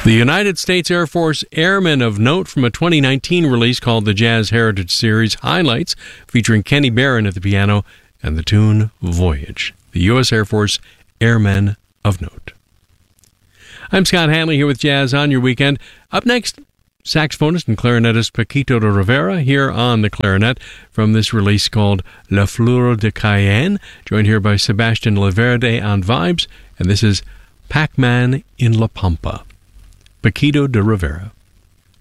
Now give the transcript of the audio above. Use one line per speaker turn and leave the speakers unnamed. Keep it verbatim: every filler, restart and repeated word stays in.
The United States Air Force Airmen of Note from a twenty nineteen release called the Jazz Heritage Series Highlights, featuring Kenny Barron at the piano and the tune Voyage. The U S Air Force Airmen of Note. I'm Scott Hanley here with Jazz on Your Weekend. Up next, saxophonist and clarinetist Paquito de Rivera here on the clarinet from this release called La Fleur de Cayenne, joined here by Sebastian Laverde on vibes, and this is Pac-Man in La Pampa. Paquito de Rivera.